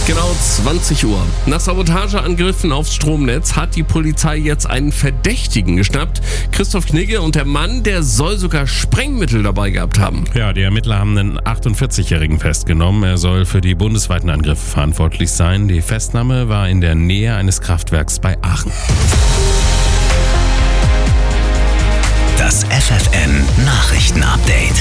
Genau 20 Uhr. Nach Sabotageangriffen aufs Stromnetz hat die Polizei jetzt einen Verdächtigen geschnappt. Christoph Knigge, und der Mann, der soll sogar Sprengmittel dabei gehabt haben. Ja, die Ermittler haben einen 48-Jährigen festgenommen. Er soll für die bundesweiten Angriffe verantwortlich sein. Die Festnahme war in der Nähe eines Kraftwerks bei Aachen. Das FFN-Nachrichten-Update.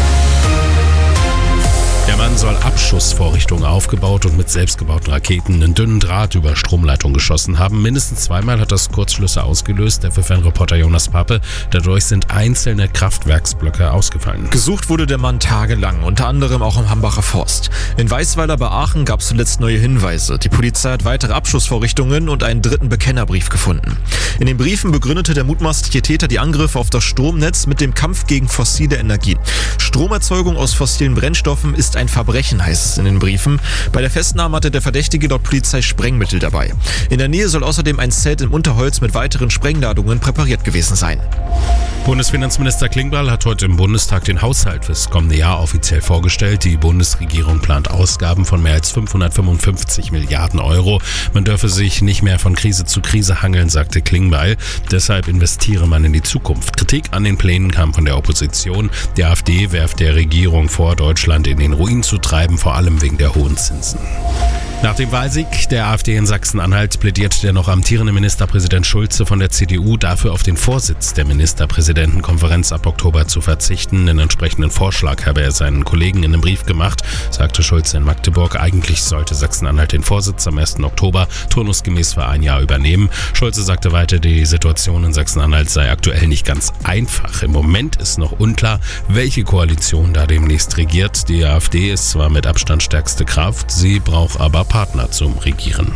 Der Mann soll Abschussvorrichtungen aufgebaut und mit selbstgebauten Raketen einen dünnen Draht über Stromleitungen geschossen haben. Mindestens zweimal hat das Kurzschlüsse ausgelöst, der FFN-Reporter Jonas Pape. Dadurch sind einzelne Kraftwerksblöcke ausgefallen. Gesucht wurde der Mann tagelang, unter anderem auch im Hambacher Forst. In Weißweiler bei Aachen gab es zuletzt neue Hinweise. Die Polizei hat weitere Abschussvorrichtungen und einen dritten Bekennerbrief gefunden. In den Briefen begründete der mutmaßliche Täter die Angriffe auf das Stromnetz mit dem Kampf gegen fossile Energien. Stromerzeugung aus fossilen Brennstoffen ist ein Verbrechen, heißt es in den Briefen. Bei der Festnahme hatte der Verdächtige laut Polizei Sprengmittel dabei. In der Nähe soll außerdem ein Zelt im Unterholz mit weiteren Sprengladungen präpariert gewesen sein. Bundesfinanzminister Klingbeil hat heute im Bundestag den Haushalt fürs kommende Jahr offiziell vorgestellt. Die Bundesregierung plant Ausgaben von mehr als 555 Milliarden Euro. Man dürfe sich nicht mehr von Krise zu Krise hangeln, sagte Klingbeil. Deshalb investiere man in die Zukunft. Kritik an den Plänen kam von der Opposition. Die AfD werft der Regierung vor, Deutschland in den Ruin zu treiben, vor allem wegen der hohen Zinsen. Nach dem Wahlsieg der AfD in Sachsen-Anhalt plädiert der noch amtierende Ministerpräsident Schulze von der CDU dafür, auf den Vorsitz der Ministerpräsidentenkonferenz ab Oktober zu verzichten. Den entsprechenden Vorschlag habe er seinen Kollegen in einem Brief gemacht, sagte Schulze in Magdeburg. Eigentlich sollte Sachsen-Anhalt den Vorsitz am 1. Oktober turnusgemäß für ein Jahr übernehmen. Schulze sagte weiter, die Situation in Sachsen-Anhalt sei aktuell nicht ganz einfach. Im Moment ist noch unklar, welche Koalition da demnächst regiert. Die AfD ist zwar mit Abstand stärkste Kraft, sie braucht aber Partner zum Regieren.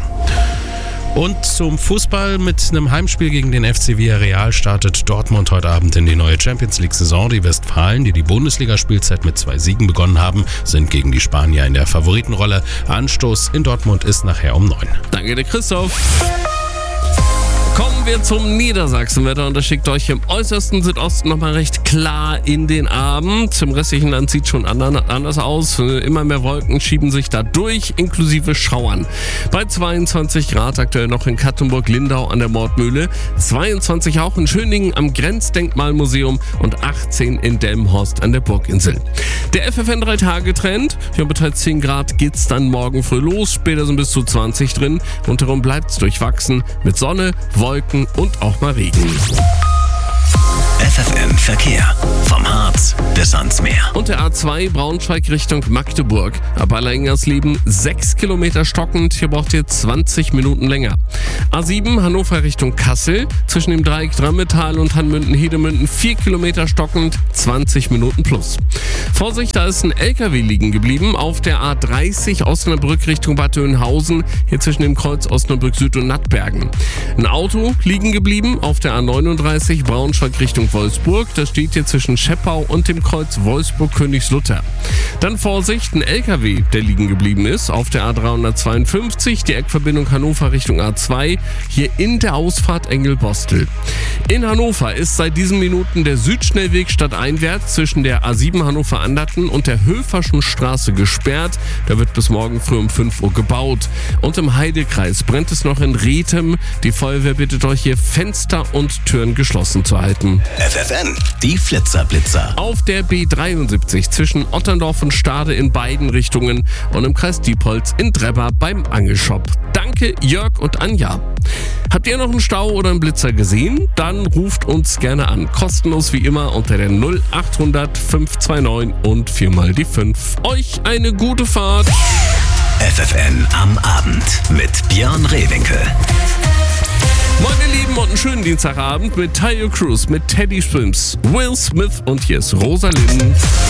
Und zum Fußball: mit einem Heimspiel gegen den FC Villarreal startet Dortmund heute Abend in die neue Champions-League-Saison. Die Westfalen, die die Bundesligaspielzeit mit 2 Siegen begonnen haben, sind gegen die Spanier in der Favoritenrolle. Anstoß in Dortmund ist nachher um 9. Danke dir, Christoph. Kommen wir zum Niedersachsenwetter, und das schickt euch im äußersten Südosten nochmal recht klar in den Abend. Im restlichen Land sieht schon anders aus. Immer mehr Wolken schieben sich da durch, inklusive Schauern. Bei 22 Grad aktuell noch in Kattenburg-Lindau an der Mordmühle, 22 auch in Schöningen am Grenzdenkmalmuseum und 18 in Delmenhorst an der Burginsel. Der FFN 3-Tage-Trend, hier bei 10 Grad geht's dann morgen früh los, später sind bis zu 20 drin. Rundherum bleibt's durchwachsen mit Sonne, Wolken und auch mal Regen. FFN Verkehr. Vom Harz bis ans Meer. Und der A2 Braunschweig Richtung Magdeburg. Ab Allersingersleben 6 Kilometer stockend. Hier braucht ihr 20 Minuten länger. A7 Hannover Richtung Kassel. Zwischen dem Dreieck Drammetal und Hanmünden-Hedemünden 4 Kilometer stockend. 20 Minuten plus. Vorsicht, da ist ein LKW liegen geblieben. Auf der A30 Osnabrück Richtung Bad Oeynhausen. Hier zwischen dem Kreuz Osnabrück Süd und Nattbergen. Ein Auto liegen geblieben auf der A39 Braunschweig Richtung Wolfsburg. Das steht hier zwischen Scheppau und dem Kreuz Wolfsburg-Königslutter. Dann Vorsicht, ein LKW, der liegen geblieben ist, auf der A352, die Eckverbindung Hannover Richtung A2, hier in der Ausfahrt Engelbostel. In Hannover ist seit diesen Minuten der Südschnellweg stadteinwärts zwischen der A7 Hannover-Anderten und der Höferschen Straße gesperrt. Da wird bis morgen früh um 5 Uhr gebaut. Und im Heidekreis brennt es noch in Rethem. Die Feuerwehr bittet euch, hier Fenster und Türen geschlossen zu halten. FFN, die Flitzer-Blitzer. Auf der B73 zwischen Otterndorf und Stade in beiden Richtungen und im Kreis Diepholz in Drebber beim Angelshop. Danke Jörg und Anja. Habt ihr noch einen Stau oder einen Blitzer gesehen? Dann ruft uns gerne an. Kostenlos wie immer unter der 0800 529 und 4 mal die 5. Euch eine gute Fahrt. FFN am Abend mit Björn Rehwinkel. Moin ihr Lieben und einen schönen Dienstagabend mit Tayo Cruz, mit Teddy Swims, Will Smith und hier ist Rosalind.